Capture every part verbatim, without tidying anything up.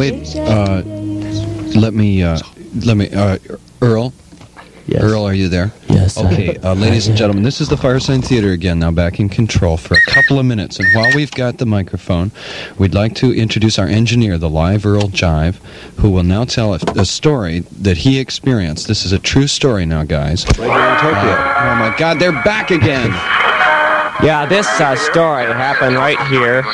wait. Uh, let me, uh, let me, uh, Earl? Yes. Earl, are you there? Yes. Okay, uh, ladies and gentlemen, this is the Firesign Theater again, now back in control for a couple of minutes. And while we've got the microphone, we'd like to introduce our engineer, the live Earl Jive, who will now tell a, a story that he experienced. This is a true story now, guys. Right here in Tokyo. Uh, oh, my God, they're back again. Yeah, this uh, story happened right here,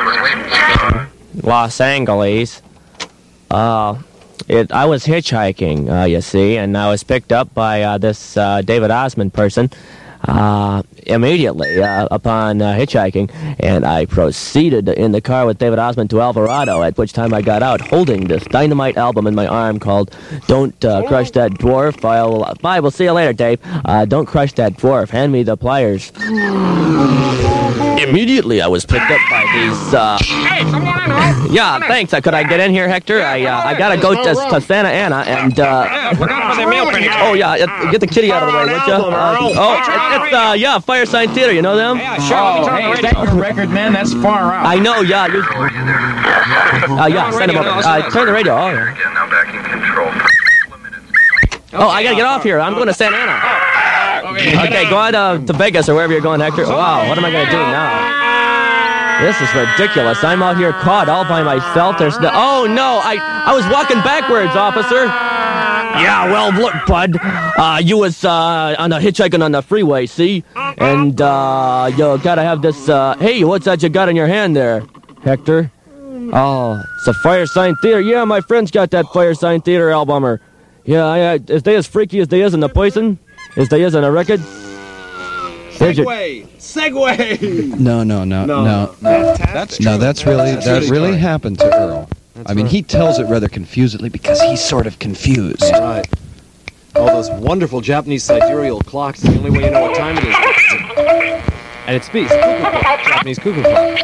Los Angeles. Uh... It, I was hitchhiking, uh, you see, and I was picked up by uh, this uh, David Osmond person uh, immediately uh, upon uh, hitchhiking, and I proceeded in the car with David Osmond to Alvarado, at which time I got out holding this dynamite album in my arm called Don't uh, Crush That Dwarf. I'll, bye, we'll see you later, Dave. Uh, don't crush that dwarf. Hand me the pliers. Immediately, I was picked up by these. Uh, Hey, someone I know. yeah, thanks. Uh, could I get in here, Hector? I uh, I gotta go to, to Santa Ana and. Uh, Yeah, look out for the meal penny. oh yeah, it, get the kitty out of the way, would you? Uh, oh, it, it's uh, yeah, Firesign Theater. You know them? Yeah, sure. Let me turn the radio. your record, man? That's far out. I know. Yeah. You, uh, yeah. Send him over. Uh, turn the radio. Oh, yeah. Again, now back in control for a couple of minutes. Oh, I gotta get off here. I'm going to Santa Ana. Okay, go on uh, to Vegas or wherever you're going, Hector. Wow, what am I gonna do now? This is ridiculous. I'm out here caught all by myself. There's no... Oh, no. I, I was walking backwards, officer. Yeah, well, look, bud. Uh, you was uh, on the hitchhiking on the freeway, see? And uh, you gotta have this... Uh, hey, what's that you got in your hand there, Hector? Oh, it's a Firesign Theater. Yeah, my friend's got that Firesign Theater albumer. Yeah, yeah, if they as freaky as they is in the poison, as they is in a record... Segway! Segway! No, no, no, no. No, That's no that's really, That's that really really correct. happened to Earl. I mean, he tells it rather confusedly because he's sort of confused. Right. All those wonderful Japanese sidereal clocks, the only way you know what time it is. And it speaks. Cuckoo clock. Japanese cuckoo clock.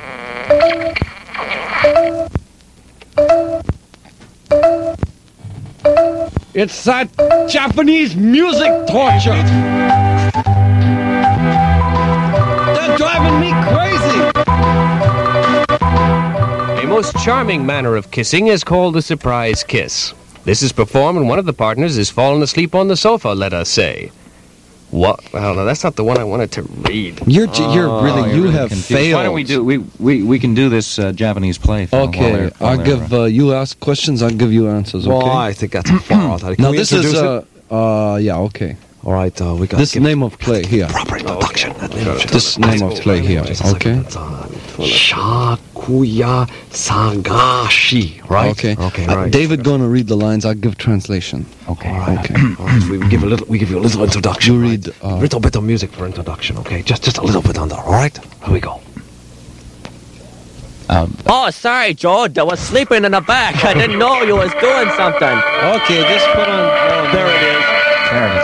It's that Japanese music torture. They're driving me crazy. A most charming manner of kissing is called a surprise kiss. This is performed when one of the partners is fallen asleep on the sofa, let us say. What? Well, no, that's not the one I wanted to read. You're, j- you're really, you have confused. failed. Why don't we do? We we, we can do this uh, Japanese play. For Okay, I'll give uh, you ask questions. I'll give you answers. Okay. Well, I think that's far out. Can now we this is introduce it? uh, uh, yeah, okay. All right, uh, we got This give name of play here. proper introduction. That name of This name of play here. Okay. Shakuya Sagashi, right? Okay. Okay, Uh, right. David gonna read the lines. I'll give translation. Okay. All right. Okay. All right. We give a little. We give you a little introduction. You right? read, uh, a little bit of music for introduction. Okay, just just a little bit on there. All right. Here we go. Oh, sorry, George. I was sleeping in the back. I didn't know you was doing something. Okay, just put on. Oh, There it is. There it is.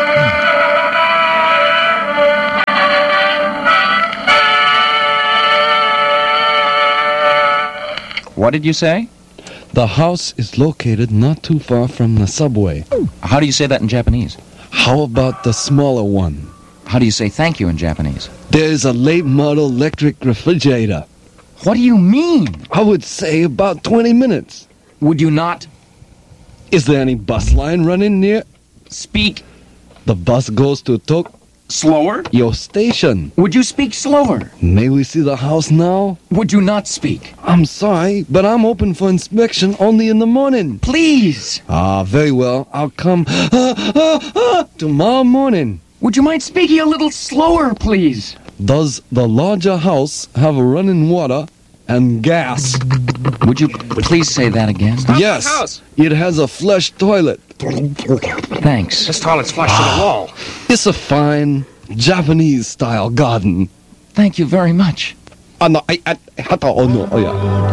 What did you say? The house is located not too far from the subway. How do you say that in Japanese? How about the smaller one? How do you say thank you in Japanese? There is a late model electric refrigerator. What do you mean? I would say about twenty minutes. Would you not Is there any bus line running near? speak The bus goes to Tokyo slower? Station. Would you speak slower? May we see the house now? Would you not speak? I'm sorry, but I'm open for inspection only in the morning. Please. Ah, very well. I'll come ah, ah, ah, tomorrow morning. Would you mind speaking a little slower, please? Does the larger house have running water and gas? Would you please say that again? Yes, house. it has a flush toilet. Thanks. This toilet's flush to the wall. It's a fine Japanese-style garden. Thank you very much. Ah, no, I, I, oh, no, oh, yeah.